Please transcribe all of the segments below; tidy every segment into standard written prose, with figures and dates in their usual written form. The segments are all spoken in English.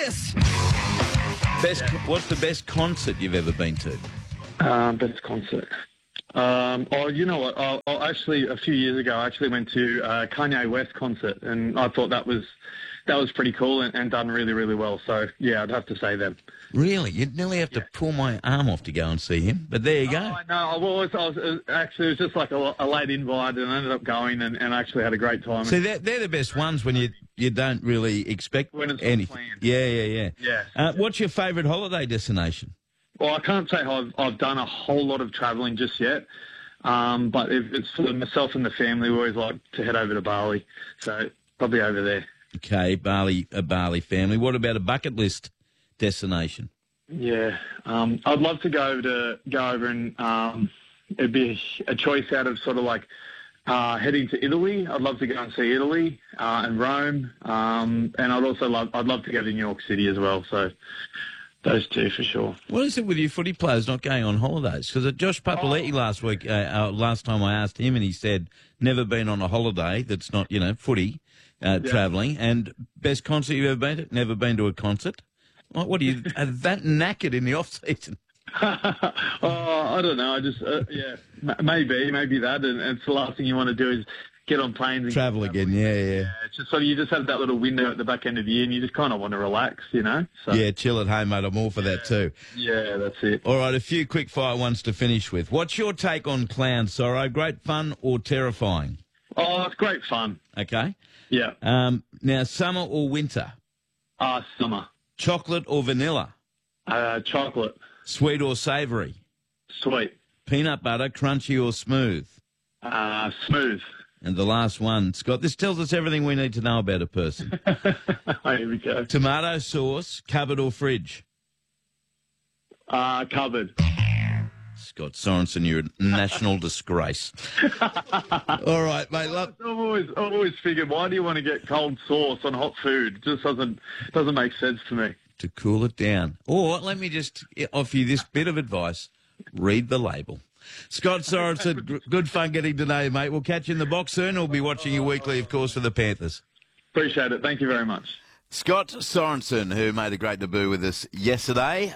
this. What's the best concert you've ever been to? Best concert. You know what? Actually, a few years ago, I actually went to a Kanye West concert, and I thought that was pretty cool and done really, really well. So, yeah, I'd have to say them. Really? You'd nearly have to pull my arm off to go and see him, but there you go. I know. It was just like a late invite, and I ended up going and actually had a great time. See, they're the best ones when you don't really expect when it's anything. Planned. Yeah. What's your favourite holiday destination? Well, I can't say I've done a whole lot of travelling just yet, but if it's for myself and the family, we always like to head over to Bali, so probably over there. Okay, a Bali family. What about a bucket list destination? Yeah, I'd love to go over and it'd be a choice out of sort of like heading to Italy. I'd love to go and see Italy and Rome, and I'd love to go to New York City as well. So those two for sure. What is it with you footy players not going on holidays? Because Josh Papali'i last time I asked him, and he said never been on a holiday that's not footy. Travelling, and best concert you've ever been to? Never been to a concert? What are you that knackered in the off season? I don't know. I just maybe that, and it's the last thing you want to do is get on planes and travel again. Yeah. It's just sort of you just have that little window at the back end of the year, and you just kind of want to relax, So, yeah, chill at home, mate. I'm all for that too. Yeah, that's it. All right, a few quick fire ones to finish with. What's your take on clown sorrow? Great fun or terrifying? Oh, it's great fun. Okay. Yeah. Now, summer or winter? Summer. Chocolate or vanilla? Chocolate. Sweet or savoury? Sweet. Peanut butter, crunchy or smooth? Smooth. And the last one, Scott, this tells us everything we need to know about a person. Here we go. Tomato sauce, cupboard or fridge? Cupboard. Scott Sorensen, you're a national disgrace. All right, mate. I've always figured, why do you want to get cold sauce on hot food? It just doesn't make sense to me. To cool it down. Or let me just offer you this bit of advice. Read the label. Scott Sorensen, good fun getting to know you, mate. We'll catch you in the box soon. We'll be watching you weekly, of course, for the Panthers. Appreciate it. Thank you very much. Scott Sorensen, who made a great debut with us yesterday.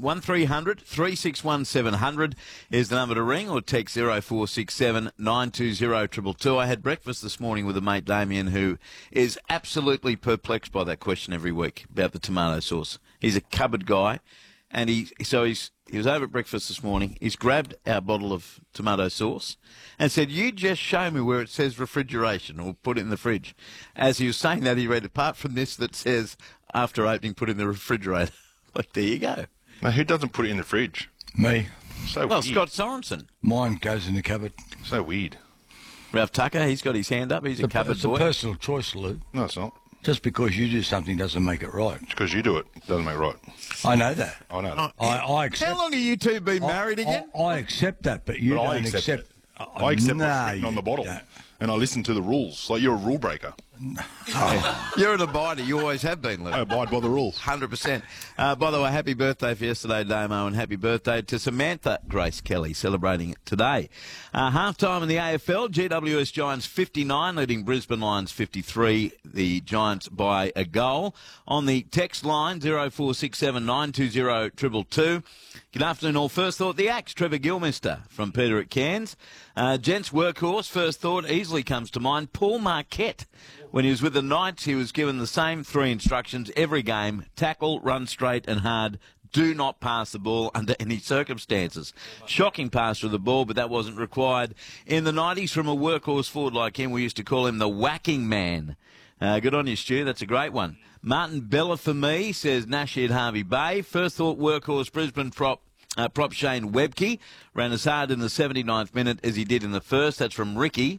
1300 361 700 is the number to ring, or text 0467 920 222. I had breakfast this morning with a mate, Damien, who is absolutely perplexed by that question every week about the tomato sauce. He's a cupboard guy, and he was over at breakfast this morning. He's grabbed our bottle of tomato sauce and said, "You just show me where it says refrigeration, or put it in the fridge." As he was saying that, he read, apart from this that says, after opening, put in the refrigerator. Like, there you go. Now, who doesn't put it in the fridge? Me. So well, weird. Scott Sorensen. Mine goes in the cupboard. So weird. Ralph Tucker, he's got his hand up. He's a cupboard boy. It's a personal choice, Lou. No, it's not. Just because you do something doesn't make it right. It's because you do it. It doesn't make it right. I know that. I know that. I accept. How long have you two been married again? I accept that, but you don't accept. I accept what's written on the bottle, and I listen to the rules. Like, you're a rule breaker. You're an abider. You always have been, Lou. I abide by the rules. 100%. By the way, happy birthday for yesterday, Damo, and happy birthday to Samantha Grace Kelly, celebrating it today. Half-time in the AFL, GWS Giants 59, leading Brisbane Lions 53, the Giants by a goal. On the text line, 0467 920 222. Good afternoon, all. First thought, the Axe, Trevor Gilmister from Peter at Cairns. Gents workhorse, first thought, easily comes to mind, Paul Marquette. When he was with the Knights, he was given the same three instructions every game: tackle, run straight and hard, do not pass the ball under any circumstances. Shocking passer of the ball, but that wasn't required in the 90s from a workhorse forward like him. We used to call him the whacking man. Good on you, Stu. That's a great one. Martin Bella for me, says Nasheed Harvey Bay. First thought, workhorse Brisbane prop Shane Webke. Ran as hard in the 79th minute as he did in the first. That's from Ricky.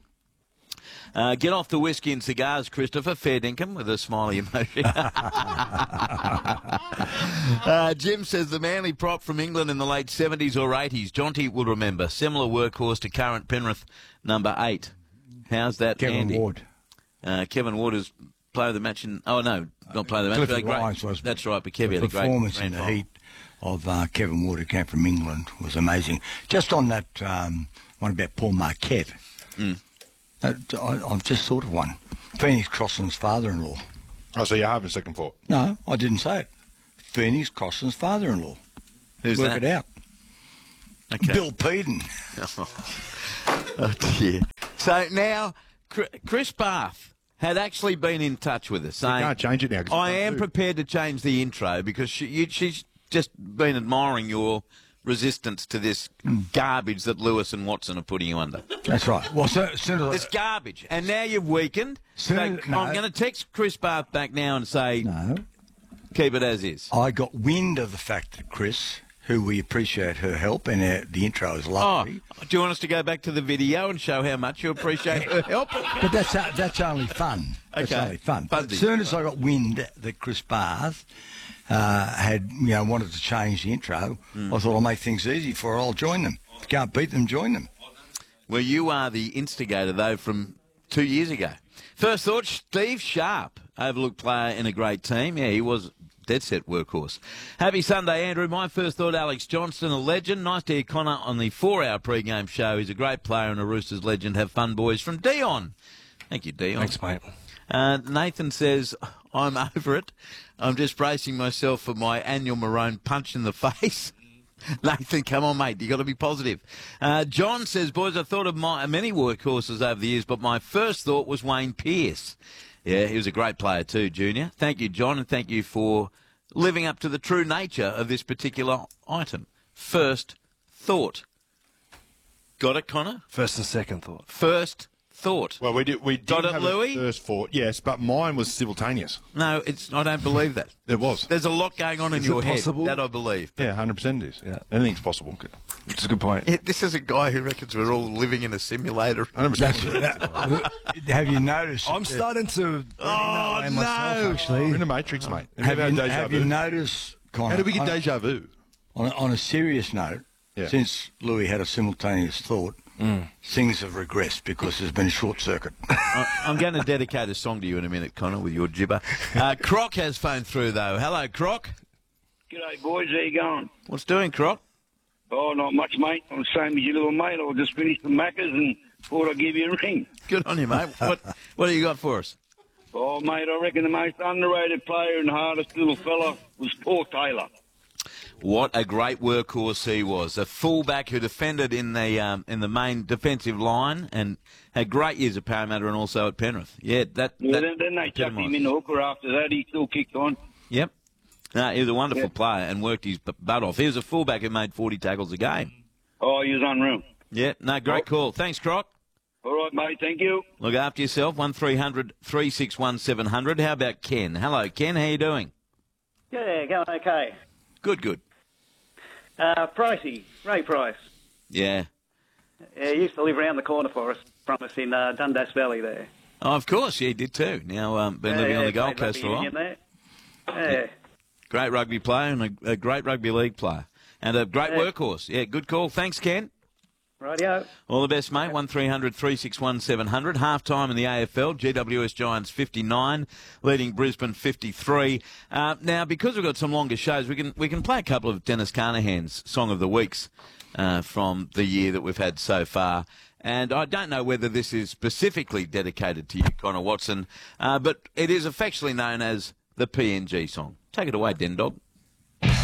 Get off the whiskey and cigars, Christopher. Fair dinkum with a smiley emoji. Jim says the Manly prop from England in the late 70s or 80s. Jonty will remember. Similar workhorse to current Penrith number 8. How's that, Kevin Andy? Ward. Kevin Ward is player of the match in... Oh, no, not player of the match. Clifford Great. Lyons was. That's right, but Kevin had a great performance in the heat of Kevin Ward, who came from England, was amazing. Just on that one about Paul Marquette, I've just thought of one. Phoenix Crossland's father-in-law. Oh, so you're having second thought? No, I didn't say it. Phoenix Crossland's father-in-law. Who's Work that? it out. Okay. Bill Peden. Oh, dear. So now, Chris Bath had actually been in touch with us saying, can't change it now 'cause you I can't am do. prepared to change the intro because she's just been admiring your resistance to this garbage that Lewis and Watson are putting you under. That's right. Well, so, as soon as It's garbage. And now you've weakened. So No. I'm going to text Chris Bath back now and say, No. keep it as is. I got wind of the fact that Chris, who we appreciate her help, and the intro is Oh, lovely. do you want us to go back to the video and show how much you appreciate her help? But that's only fun. That's Okay. only fun. But Fuzzy. as soon as I got wind that Chris Bath had wanted to change the intro, I thought I'll make things easy for her. I'll join them. If you can't beat them, join them. Well, you are the instigator, though, from 2 years ago. First thought, Steve Sharp, overlooked player in a great team. Yeah, he was dead set workhorse. Happy Sunday, Andrew. My first thought, Alex Johnston, a legend. Nice to hear Connor on the 4-hour pre-game show. He's a great player and a Roosters legend. Have fun, boys. From Dion. Thank you, Dion. Thanks, mate. Nathan says, I'm over it. I'm just bracing myself for my annual Maroon punch in the face. Nathan, come on, mate. You got to be positive. John says, boys, I thought of many workhorses over the years, but my first thought was Wayne Pearce. Yeah, he was a great player too, Junior. Thank you, John, and thank you for living up to the true nature of this particular item. First thought. Got it, Connor? First and second thought. First thought. Well, we did Got it, have Louis? a first thought, yes, but mine was simultaneous. No, I don't believe that. It was. There's a lot going on in Is it your possible? head, that I believe. Yeah, 100% it is. Yeah. Anything's possible. Which is a good point. Yeah, this is a guy who reckons we're all living in a simulator. 100%. Have you noticed? I'm starting to Oh, myself, no. actually. We're in the Matrix, mate. Have you noticed, Connor? How did we get on- deja vu? On a serious note, Yeah. since Louis had a simultaneous thought, things have regressed because there's been a short circuit. I'm going to dedicate a song to you in a minute, Connor, with your gibber. Croc has phoned through, though. Hello, Croc. G'day, boys. How you going? What's doing, Croc? Oh, not much, mate. I'm the same as your little mate. I just finished the Maccas and thought I'd give you a ring. Good on you, mate. What do you got for us? Oh, mate, I reckon the most underrated player and hardest little fella was Paul Taylor. What a great workhorse he was. A fullback who defended in the main defensive line and had great years at Parramatta and also at Penrith. Yeah, then Then they chucked him in the hooker after that. He still kicked on. Yep. No, he was a wonderful player and worked his butt off. He was a fullback who made 40 tackles a game. Oh, he was unreal. Yeah, no, great call. Thanks, Croc. All right, mate. Thank you. Look after yourself. 1300 361 700. How about Ken? Hello, Ken. How you doing? Yeah, going okay. Good. Pricey, Ray Price. Yeah. He used to live around the corner from us in Dundas Valley there. Oh, of course, yeah, he did too. Now, been living on the Gold played Coast for a rugby while. union there. Yeah. Great rugby player and a great rugby league player. And a great workhorse. Yeah, good call. Thanks, Ken. Rightio. All the best, mate. 1300 361 700. Half time in the AFL. GWS Giants 59, leading Brisbane 53. Now, because we've got some longer shows, we can play a couple of Dennis Carnahan's Song of the Weeks from the year that we've had so far. And I don't know whether this is specifically dedicated to you, Connor Watson, but it is affectionately known as the PNG song. Take it away, Den Dog.